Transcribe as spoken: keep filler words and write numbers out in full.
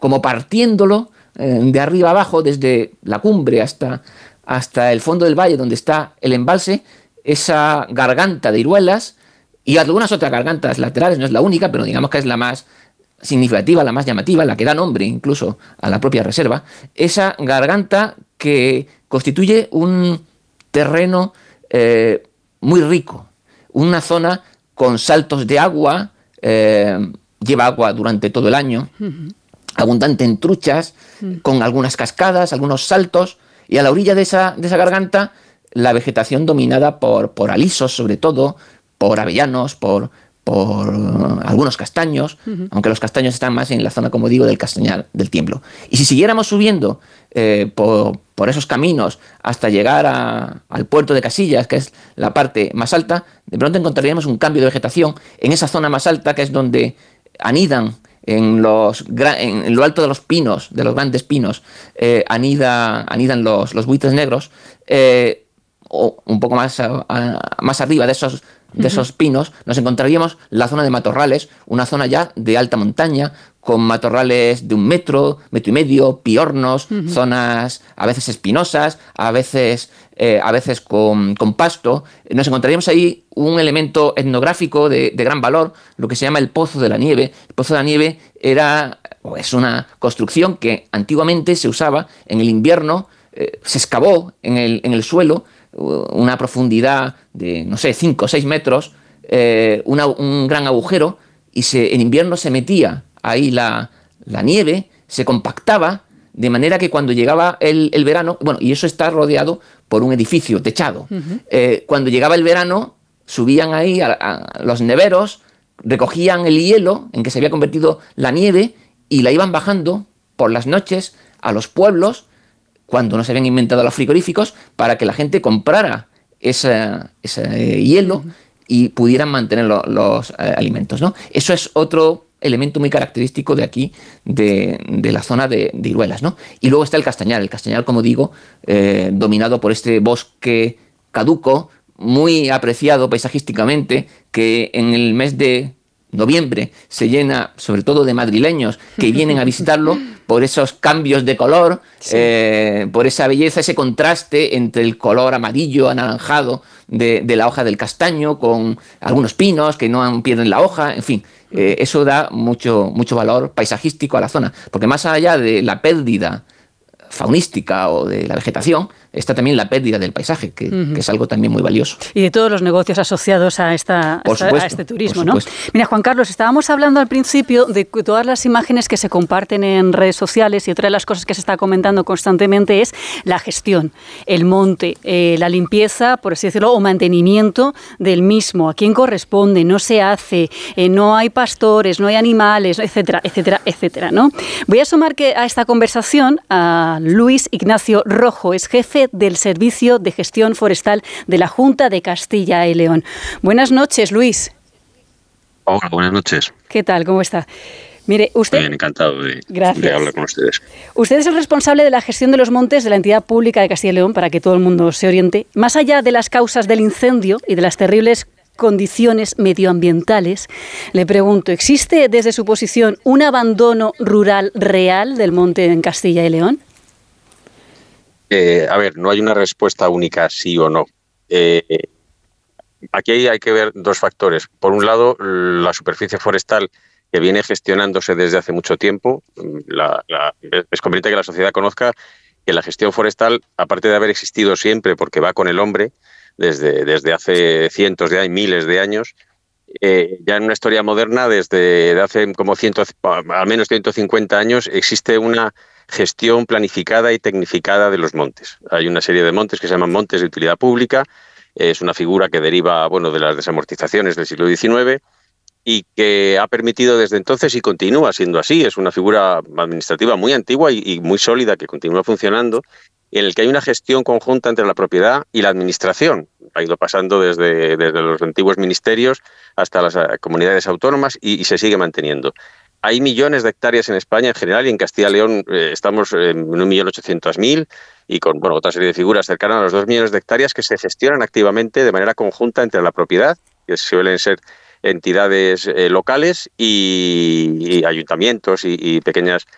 como partiéndolo eh, de arriba abajo, desde la cumbre hasta, hasta el fondo del valle donde está el embalse, esa garganta de Iruelas y algunas otras gargantas laterales, no es la única, pero digamos que es la más significativa, la más llamativa, la que da nombre incluso a la propia reserva, esa garganta que constituye un terreno eh, muy rico, una zona con saltos de agua, eh, lleva agua durante todo el año, uh-huh. abundante en truchas, uh-huh. con algunas cascadas, algunos saltos, y a la orilla de esa, de esa garganta la vegetación dominada por, por alisos sobre todo, por avellanos, por, por algunos castaños, uh-huh. aunque los castaños están más en la zona, como digo, del Castañar del Tiemblo. Y si siguiéramos subiendo eh, por, por esos caminos hasta llegar a, al puerto de Casillas, que es la parte más alta, de pronto encontraríamos un cambio de vegetación en esa zona más alta, que es donde anidan en, los, en lo alto de los pinos, de los grandes pinos, eh, anida, anidan los, los buitres negros, eh, o un poco más, a, a, más arriba de esos, de esos pinos, nos encontraríamos la zona de matorrales, una zona ya de alta montaña, con matorrales de un metro, metro y medio, piornos, uh-huh. zonas a veces espinosas, a veces, eh, a veces con, con pasto. Nos encontraríamos ahí un elemento etnográfico de, de gran valor, lo que se llama el Pozo de la Nieve. El Pozo de la Nieve era, o es una construcción que antiguamente se usaba en el invierno, eh, se excavó en el, en el suelo, una profundidad de, no sé, cinco o seis metros, eh, una, un gran agujero, y se, en invierno se metía ahí la, la nieve, se compactaba, de manera que cuando llegaba el, el verano, bueno, y eso está rodeado por un edificio techado, uh-huh. eh, cuando llegaba el verano, subían ahí a, a los neveros, recogían el hielo en que se había convertido la nieve y la iban bajando por las noches a los pueblos, cuando no se habían inventado los frigoríficos, para que la gente comprara esa, ese hielo y pudieran mantener lo, los eh, alimentos, ¿no? Eso es otro elemento muy característico de aquí, de, de la zona de, de Iruelas, ¿no? Y luego está el Castañar. El Castañar, como digo, eh, dominado por este bosque caduco, muy apreciado paisajísticamente, que en el mes de noviembre se llena sobre todo de madrileños que vienen a visitarlo por esos cambios de color, sí. eh, por esa belleza, ese contraste entre el color amarillo, anaranjado de, de la hoja del castaño, con algunos pinos que no pierden la hoja, en fin, eh, eso da mucho, mucho valor paisajístico a la zona, porque más allá de la pérdida faunística o de la vegetación, está también la pérdida del paisaje, que, uh-huh. que es algo también muy valioso. Y de todos los negocios asociados a, esta, por supuesto, a este turismo, ¿no? Mira, Juan Carlos, estábamos hablando al principio de todas las imágenes que se comparten en redes sociales, y otra de las cosas que se está comentando constantemente es la gestión, el monte, eh, la limpieza, por así decirlo, o mantenimiento del mismo. ¿A quién corresponde? No se hace, eh, no hay pastores, no hay animales, etcétera, etcétera, etcétera, ¿no? Voy a sumar que a esta conversación a Luis Ignacio Rojo, es jefe del Servicio de Gestión Forestal de la Junta de Castilla y León. Buenas noches, Luis. Hola, buenas noches. ¿Qué tal? ¿Cómo está? Mire, usted... Muy bien, encantado de, de hablar con ustedes. Usted es el responsable de la gestión de los montes de la entidad pública de Castilla y León, para que todo el mundo se oriente. Más allá de las causas del incendio y de las terribles condiciones medioambientales, le pregunto, ¿existe desde su posición un abandono rural real del monte en Castilla y León? Eh, a ver, no hay una respuesta única sí o no. Eh, aquí hay que ver dos factores. Por un lado, la superficie forestal, que viene gestionándose desde hace mucho tiempo. La, la, es conveniente que la sociedad conozca que la gestión forestal, aparte de haber existido siempre, porque va con el hombre, desde, desde hace cientos de años, miles de años, eh, ya en una historia moderna, desde hace como ciento, al menos ciento cincuenta años, existe una gestión planificada y tecnificada de los montes. Hay una serie de montes que se llaman montes de utilidad pública. Es una figura que deriva, bueno, de las desamortizaciones del siglo diecinueve y que ha permitido desde entonces, y continúa siendo así, es una figura administrativa muy antigua y, y muy sólida que continúa funcionando, en el que hay una gestión conjunta entre la propiedad y la administración. Ha ido pasando desde, desde los antiguos ministerios hasta las comunidades autónomas y, y se sigue manteniendo. Hay millones de hectáreas en España en general, y en Castilla y León eh, estamos en un millón ochocientos mil y con bueno, otra serie de figuras cercanas a los dos millones de hectáreas que se gestionan activamente de manera conjunta entre la propiedad, que suelen ser entidades eh, locales, y, y ayuntamientos y, y pequeñas